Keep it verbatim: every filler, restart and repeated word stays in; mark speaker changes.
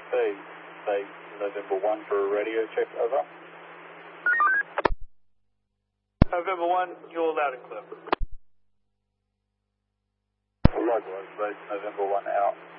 Speaker 1: Hey, say November one for a radio check, over.
Speaker 2: November one, you're loud and clear.
Speaker 1: Likewise, base November one out.